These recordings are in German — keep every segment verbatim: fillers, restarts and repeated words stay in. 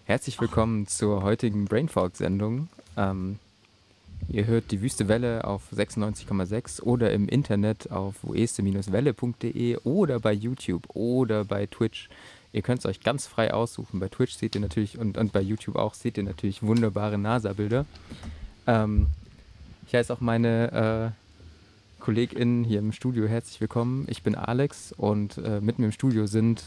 Herzlich willkommen zur heutigen Brainfog-Sendung. Ähm, ihr hört die Wüste Welle auf sechsundneunzig Komma sechs oder im Internet auf oeste Welle punkt de oder bei YouTube oder bei Twitch. Ihr könnt es euch ganz frei aussuchen. Bei Twitch seht ihr natürlich und, und bei YouTube auch seht ihr natürlich wunderbare NASA-Bilder. Ähm, ich heiße auch meine äh, KollegInnen hier im Studio herzlich willkommen. Ich bin Alex und äh, mit mir im Studio sind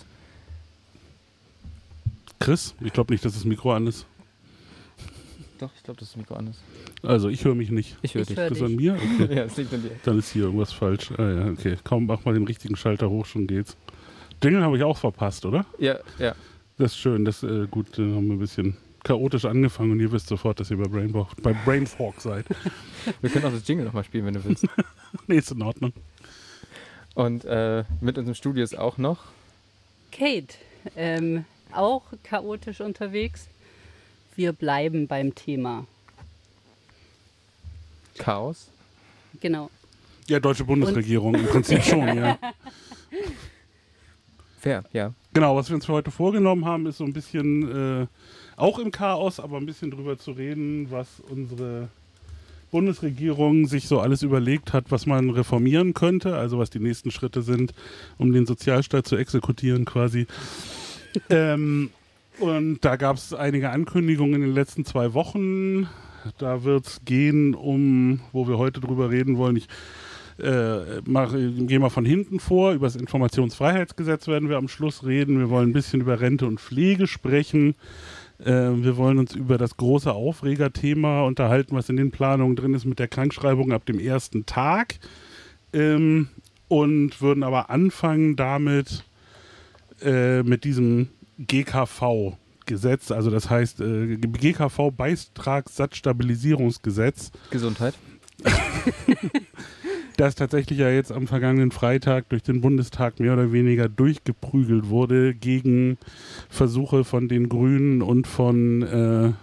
Chris, ich glaube nicht, dass das Mikro an ist. Doch, ich glaube, dass das Mikro an ist. Also, ich höre mich nicht. Ich höre dich. Hör das an mir? Okay. Ja, das liegt an dir. Dann ist hier irgendwas falsch. Ah ja, okay. Kaum mach mal den richtigen Schalter hoch, schon geht's. Jingle habe ich auch verpasst, oder? Ja, ja. Das ist schön. Das äh, gut, dann haben wir ein bisschen chaotisch angefangen und ihr wisst sofort, dass ihr bei Brainfog, bei Brainfog seid. Wir können auch das Jingle nochmal spielen, wenn du willst. Nee, ist in Ordnung. Und äh, mit uns im Studio ist auch noch Kate. Ähm, auch chaotisch unterwegs. Wir bleiben beim Thema. Chaos. Genau. Ja, deutsche Bundesregierung im Prinzip schon, ja. Fair, ja. Genau, was wir uns für heute vorgenommen haben, ist so ein bisschen, äh, auch im Chaos, aber ein bisschen drüber zu reden, was unsere Bundesregierung sich so alles überlegt hat, was man reformieren könnte, also was die nächsten Schritte sind, um den Sozialstaat zu exekutieren quasi. ähm, und da gab es einige Ankündigungen in den letzten zwei Wochen. Da wird es gehen um, wo wir heute drüber reden wollen, ich äh, gehe mal von hinten vor, über das Informationsfreiheitsgesetz werden wir am Schluss reden. Wir wollen ein bisschen über Rente und Pflege sprechen. Äh, wir wollen uns über das große Aufregerthema unterhalten, was in den Planungen drin ist mit der Krankschreibung ab dem ersten Tag. Ähm, und würden aber anfangen damit, äh, mit diesem G K V-Gesetz, also das heißt äh, G K V-Beitragssatzstabilisierungsgesetz. Gesundheit. Das tatsächlich ja jetzt am vergangenen Freitag durch den Bundestag mehr oder weniger durchgeprügelt wurde gegen Versuche von den Grünen und von äh,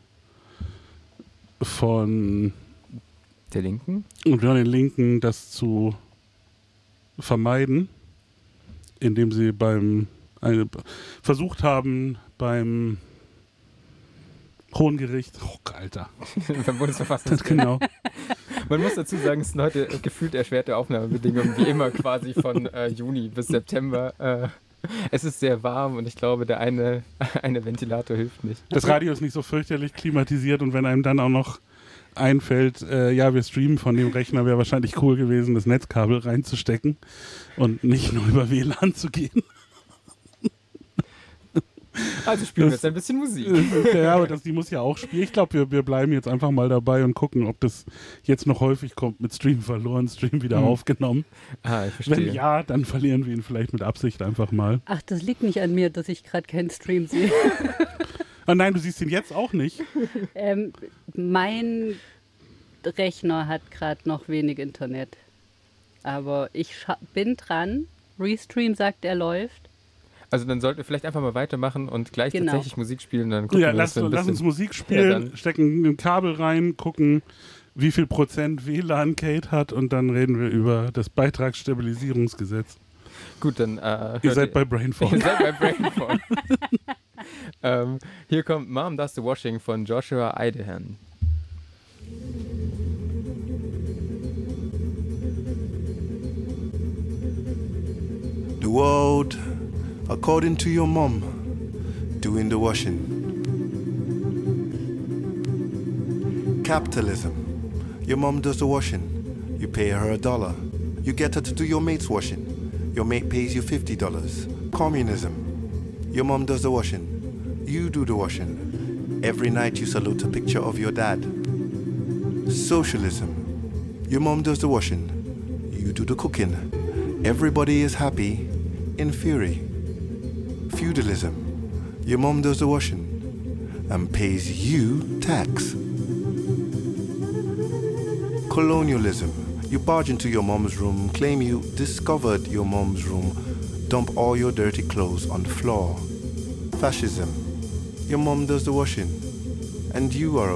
von der Linken und von den Linken, das zu vermeiden, indem sie beim eine, versucht haben, beim Hohen Gericht, oh, Alter. Beim Bundesverfassungsgericht. Genau. Man muss dazu sagen, es sind heute gefühlt erschwerte Aufnahmebedingungen, wie immer quasi von äh, Juni bis September. Äh, es ist sehr warm und ich glaube, der eine, eine Ventilator hilft nicht. Das Radio ist nicht so fürchterlich klimatisiert und wenn einem dann auch noch einfällt, äh, ja, wir streamen von dem Rechner, wäre wahrscheinlich cool gewesen, das Netzkabel reinzustecken und nicht nur über W L A N zu gehen. Also spielen wir jetzt ein bisschen Musik. Ja, aber das, die muss ja auch spielen. Ich glaube, wir, wir bleiben jetzt einfach mal dabei und gucken, ob das jetzt noch häufig kommt mit Stream verloren, Stream wieder hm. aufgenommen. Ah, ich verstehe. Wenn ja, dann verlieren wir ihn vielleicht mit Absicht einfach mal. Ach, das liegt nicht an mir, dass ich gerade keinen Stream sehe. Ah nein, du siehst ihn jetzt auch nicht. ähm, mein Rechner hat gerade noch wenig Internet. Aber ich bin dran. Restream sagt, er läuft. Also dann sollten wir vielleicht einfach mal weitermachen und gleich genau. tatsächlich Musik spielen. Dann gucken ja, wir, lass, ein lass uns Musik spielen, ja, stecken ein Kabel rein, gucken, wie viel Prozent W L A N Kate hat und dann reden wir über das Beitragsstabilisierungsgesetz. Gut, dann... Äh, ihr seid bei Brainfog. Ihr seid bei Brainfog. ähm, hier kommt Mom Does the Washing von Joshua Idehan. The world... according to your mom, doing the washing. Capitalism. Your mom does the washing. You pay her a dollar. You get her to do your mate's washing. Your mate pays you fifty dollars. Communism. Your mom does the washing. You do the washing. Every night you salute a picture of your dad. Socialism. Your mom does the washing. You do the cooking. Everybody is happy, in fury. Feudalism. Your mom does the washing and pays you tax. Colonialism. You barge into your mom's room, claim you discovered your mom's room, dump all your dirty clothes on the floor. Fascism. Your mom does the washing and you are